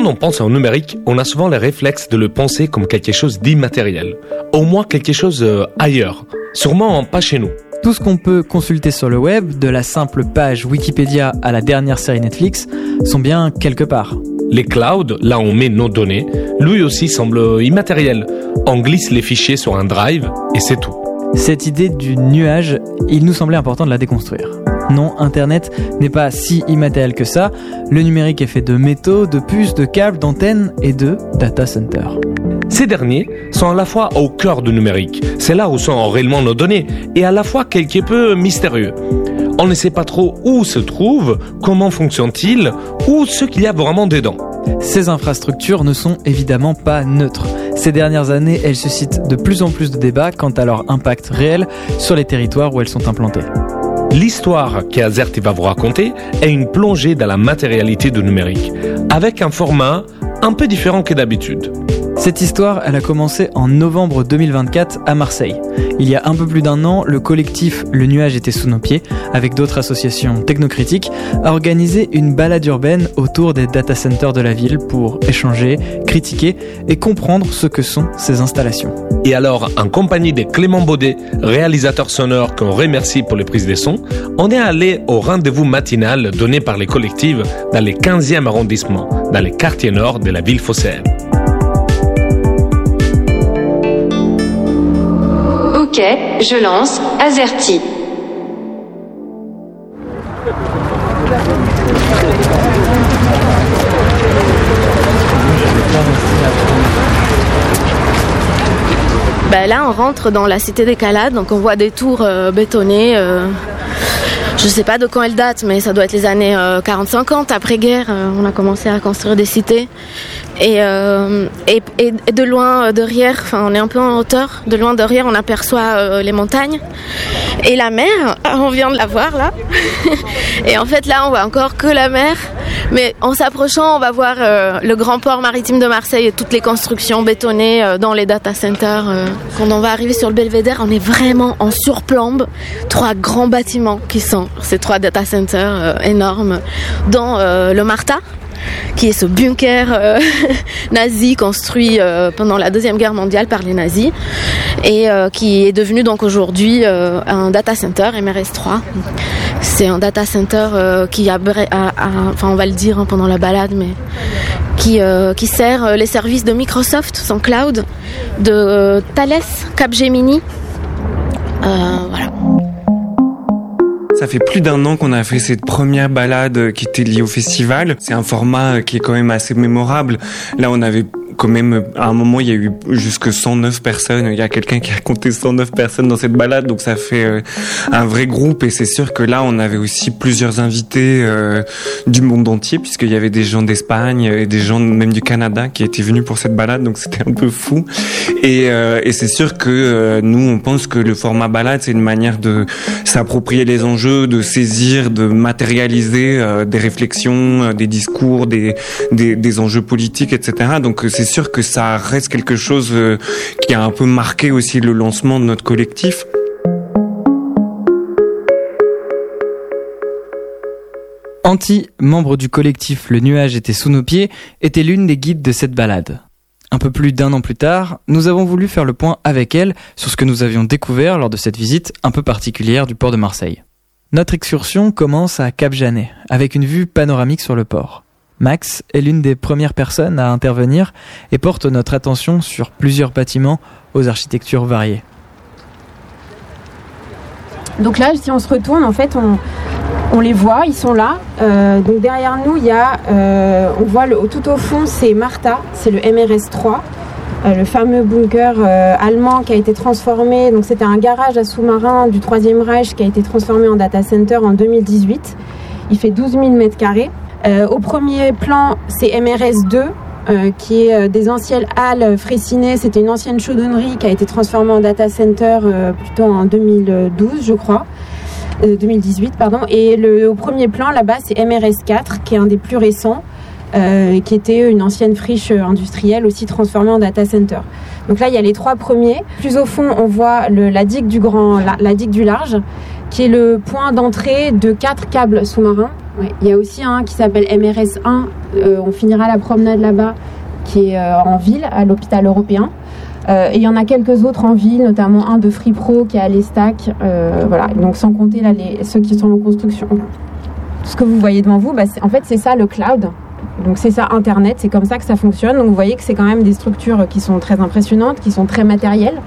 on pense au numérique, on a souvent le réflexe de le penser comme quelque chose d'immatériel. Au moins quelque chose ailleurs. Sûrement pas chez nous. Tout ce qu'on peut consulter sur le web, de la simple page Wikipédia à la dernière série Netflix, sont bien quelque part. Les clouds, là où on met nos données, lui aussi semble immatériel. On glisse les fichiers sur un drive et c'est tout. Cette idée du nuage, il nous semblait important de la déconstruire. Non, Internet n'est pas si immatériel que ça. Le numérique est fait de métaux, de puces, de câbles, d'antennes et de data centers. Ces derniers sont à la fois au cœur du numérique, c'est là où sont réellement nos données, et à la fois quelque peu mystérieux. On ne sait pas trop où se trouvent, comment fonctionnent-ils, ou ce qu'il y a vraiment dedans. Ces infrastructures ne sont évidemment pas neutres. Ces dernières années, elles suscitent de plus en plus de débats quant à leur impact réel sur les territoires où elles sont implantées. L'histoire qu'Azerty va vous raconter est une plongée dans la matérialité du numérique, avec un format un peu différent que d'habitude. Cette histoire, elle a commencé en novembre 2024 à Marseille. Il y a un peu plus d'un an, le collectif Le Nuage était sous nos pieds, avec d'autres associations technocritiques, a organisé une balade urbaine autour des data centers de la ville pour échanger, critiquer et comprendre ce que sont ces installations. Et alors, en compagnie de Clément Baudet, réalisateur sonore qu'on remercie pour les prises de son, on est allé au rendez-vous matinal donné par les collectifs dans le 15e arrondissement, dans le quartier nord de la ville phocéenne. Ok, je lance Azerty. Là, on rentre dans la cité des Calades, donc on voit des tours bétonnées. Je sais pas de quand elles datent, mais ça doit être les années 40-50. Après-guerre, on a commencé à construire des cités. Et de loin derrière, enfin on est un peu en hauteur, de loin derrière on aperçoit les montagnes et la mer, on vient de la voir là. Et en fait là on voit encore que la mer, mais en s'approchant on va voir le grand port maritime de Marseille et toutes les constructions bétonnées dans les data centers. Quand on va arriver sur le belvédère, on est vraiment en surplombe, 3 grands bâtiments qui sont ces 3 data centers énormes dans le Marta, qui est ce bunker nazi construit pendant la Deuxième Guerre mondiale par les nazis et qui est devenu donc aujourd'hui un data center MRS3. C'est un data center qui enfin on va le dire pendant la balade, mais qui sert les services de Microsoft, son cloud, de Thales, Capgemini. Voilà. Ça fait plus d'1 an qu'on a fait cette première balade qui était liée au festival. C'est un format qui est quand même assez mémorable. Là, on avait quand même, à un moment, il y a eu jusque 109 personnes. Il y a quelqu'un qui a compté 109 personnes dans cette balade, donc ça fait un vrai groupe. Et c'est sûr que là, on avait aussi plusieurs invités du monde entier, puisqu'il y avait des gens d'Espagne et des gens même du Canada qui étaient venus pour cette balade, donc c'était un peu fou. Et c'est sûr que nous, on pense que le format balade, c'est une manière de s'approprier les enjeux, de saisir, de matérialiser des réflexions, des discours, des enjeux politiques, etc. Donc c'est sûr que ça reste quelque chose qui a un peu marqué aussi le lancement de notre collectif. Anti, membre du collectif Le Nuage était sous nos pieds, était l'une des guides de cette balade. Un peu plus d'1 an plus tard, nous avons voulu faire le point avec elle sur ce que nous avions découvert lors de cette visite un peu particulière du port de Marseille. Notre excursion commence à Cap-Janet, avec une vue panoramique sur le port. Max est l'une des premières personnes à intervenir et porte notre attention sur plusieurs bâtiments aux architectures variées. Donc là, si on se retourne, en fait, on les voit, ils sont là. Donc derrière nous, il y a, on voit tout au fond, c'est Marta, c'est le MRS3, le fameux bunker allemand qui a été transformé. Donc c'était un garage à sous-marins du Troisième Reich qui a été transformé en data center en 2018. Il fait 12 000 m². Au premier plan, c'est MRS2, qui est des anciennes halles Fraissinet. C'était une ancienne chaudonnerie qui a été transformée en data center plutôt en 2012, je crois. 2018, pardon. Et au premier plan, là-bas, c'est MRS4, qui est un des plus récents, qui était une ancienne friche industrielle aussi transformée en data center. Donc là, il y a les 3 premiers. Plus au fond, on voit la digue du large, qui est le point d'entrée de 4 câbles sous-marins Ouais. Il y a aussi un qui s'appelle MRS1, on finira la promenade là-bas, qui est en ville, à l'hôpital européen. Et il y en a quelques autres en ville, notamment un de FreePro qui est à l'Estac. Voilà. Donc sans compter là, ceux qui sont en construction. Ce que vous voyez devant vous, en fait c'est ça le cloud. Donc c'est ça Internet, c'est comme ça que ça fonctionne. Donc vous voyez que c'est quand même des structures qui sont très impressionnantes, qui sont très matérielles.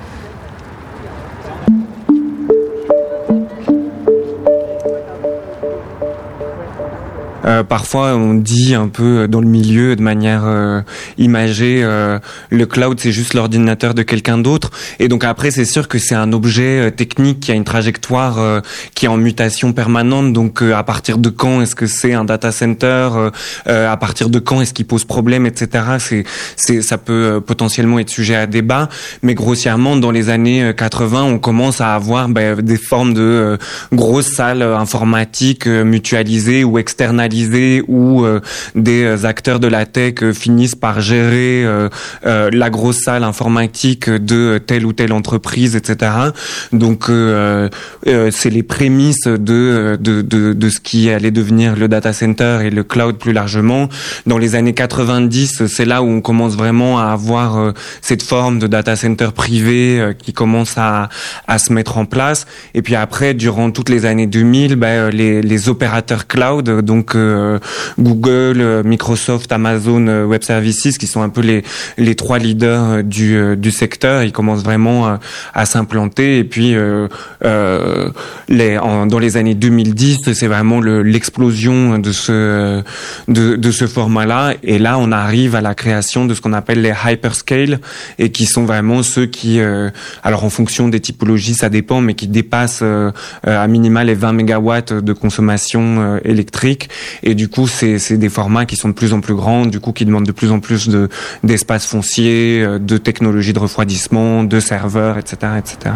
Parfois, on dit un peu dans le milieu, de manière imagée, le cloud, c'est juste l'ordinateur de quelqu'un d'autre. Et donc après, c'est sûr que c'est un objet technique qui a une trajectoire qui est en mutation permanente. Donc à partir de quand est-ce que c'est un data center, à partir de quand est-ce qu'il pose problème, etc. Ça peut potentiellement être sujet à débat. Mais grossièrement, dans les années 80, on commence à avoir des formes de grosses salles informatiques mutualisées ou externalisées, où des acteurs de la tech finissent par gérer la grosse salle informatique de telle ou telle entreprise, etc. Donc c'est les prémices de ce qui allait devenir le data center et le cloud plus largement. Dans les années 90, c'est là où on commence vraiment à avoir cette forme de data center privé qui commence à se mettre en place. Et puis après, durant toutes les années 2000, les opérateurs cloud, donc Google, Microsoft, Amazon Web Services, qui sont un peu les trois leaders du secteur, ils commencent vraiment à s'implanter. Et puis dans les années 2010, c'est vraiment l'explosion de ce format-là. Et là, on arrive à la création de ce qu'on appelle les hyperscale, et qui sont vraiment ceux qui, alors en fonction des typologies, ça dépend, mais qui dépassent à minima les 20 mégawatts de consommation électrique. Et du coup, c'est des formats qui sont de plus en plus grands, du coup, qui demandent de plus en plus d'espace foncier, de technologies de refroidissement, de serveurs, etc., etc.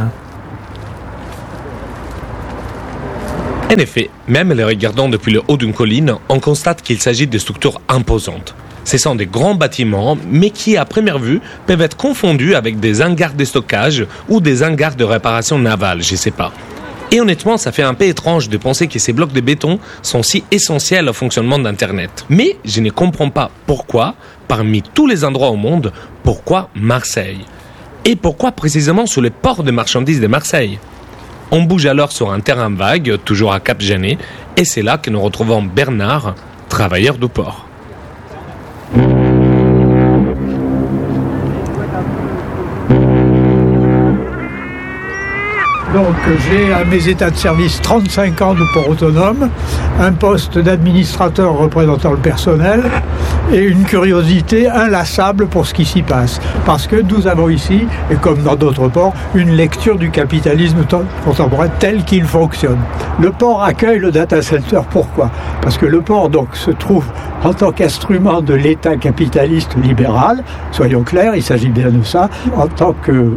En effet, même les regardant depuis le haut d'une colline, on constate qu'il s'agit de structures imposantes. Ce sont des grands bâtiments, mais qui, à première vue, peuvent être confondus avec des hangars de stockage ou des hangars de réparation navale, je ne sais pas. Et honnêtement, ça fait un peu étrange de penser que ces blocs de béton sont si essentiels au fonctionnement d'Internet. Mais je ne comprends pas pourquoi, parmi tous les endroits au monde, pourquoi Marseille ? Et pourquoi précisément sur le port de marchandises de Marseille ? On bouge alors sur un terrain vague, toujours à Cap-Janet, et c'est là que nous retrouvons Bernard, travailleur du port. Donc j'ai à mes états de service 35 ans de port autonome, un poste d'administrateur représentant le personnel et une curiosité inlassable pour ce qui s'y passe. Parce que nous avons ici, et comme dans d'autres ports, une lecture du capitalisme contemporain tel qu'il fonctionne. Le port accueille le data center, pourquoi ? Parce que le port donc se trouve en tant qu'instrument de l'État capitaliste libéral, soyons clairs, il s'agit bien de ça, en tant que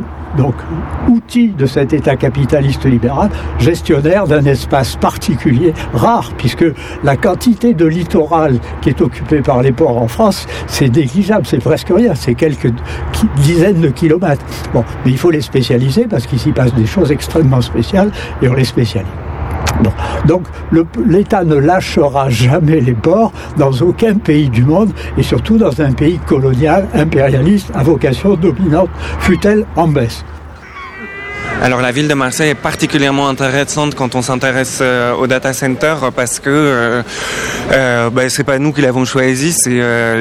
outil de cet État capitaliste libéral, gestionnaire d'un espace particulier, rare, puisque la quantité de littoral qui est occupée par les ports en France, c'est négligeable, c'est presque rien, c'est quelques dizaines de kilomètres. Bon, mais il faut les spécialiser parce qu'il s'y passe des choses extrêmement spéciales et on les spécialise. Bon. Donc l'État ne lâchera jamais les ports dans aucun pays du monde et surtout dans un pays colonial, impérialiste, à vocation dominante, fût-elle en baisse. Alors la ville de Marseille est particulièrement intéressante quand on s'intéresse au data center parce que c'est pas nous qui l'avons choisi, c'est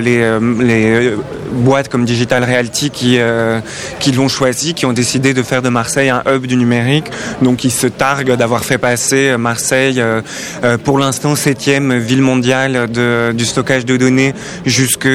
les boîtes comme Digital Realty qui l'ont choisi, qui ont décidé de faire de Marseille un hub du numérique. Donc ils se targuent d'avoir fait passer Marseille pour l'instant 7e ville mondiale du stockage de données jusque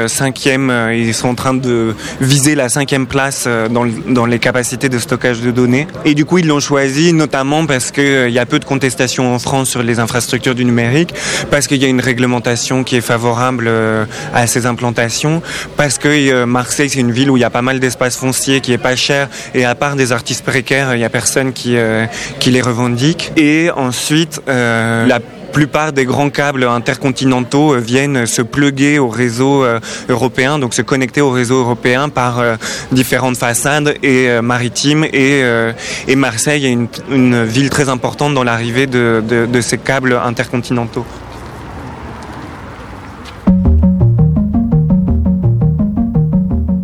5e. Ils sont en train de viser la 5e place dans les capacités de stockage de données. Et du coup, ils l'ont choisi notamment parce qu'il y a peu de contestations en France sur les infrastructures du numérique, parce qu'il y a une réglementation qui est favorable à ces implantations, parce que Marseille, c'est une ville où il y a pas mal d'espace foncier qui est pas cher, et à part des artistes précaires, il y a personne qui les revendique. Et ensuite, la plupart des grands câbles intercontinentaux viennent se plugger au réseau européen, donc se connecter au réseau européen par différentes façades et maritimes. Et Marseille est une ville très importante dans l'arrivée de ces câbles intercontinentaux.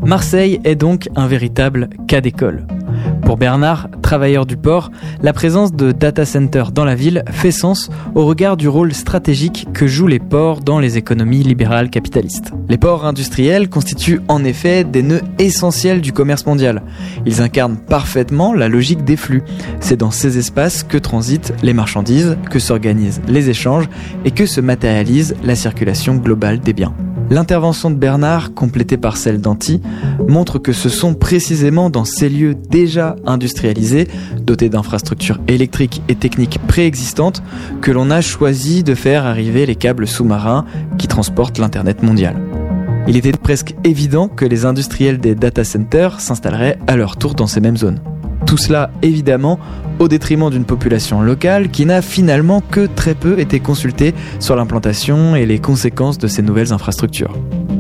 Marseille est donc un véritable cas d'école. Pour Bernard, travailleur du port, la présence de data centers dans la ville fait sens au regard du rôle stratégique que jouent les ports dans les économies libérales capitalistes. Les ports industriels constituent en effet des nœuds essentiels du commerce mondial. Ils incarnent parfaitement la logique des flux. C'est dans ces espaces que transitent les marchandises, que s'organisent les échanges et que se matérialise la circulation globale des biens. L'intervention de Bernard, complétée par celle d'Anti, montre que ce sont précisément dans ces lieux déjà industrialisés, dotés d'infrastructures électriques et techniques préexistantes, que l'on a choisi de faire arriver les câbles sous-marins qui transportent l'Internet mondial. Il était presque évident que les industriels des data centers s'installeraient à leur tour dans ces mêmes zones. Tout cela, évidemment, au détriment d'une population locale qui n'a finalement que très peu été consultée sur l'implantation et les conséquences de ces nouvelles infrastructures.